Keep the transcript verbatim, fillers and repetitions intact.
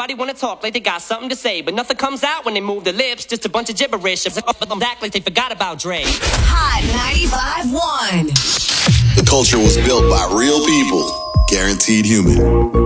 Everybody wanna talk like they got something to say, but nothing comes out when they move their lips. Just a bunch of gibberish. Act like they forgot about Dre. Hot ninety-five point one. The culture was built by real people. Guaranteed human.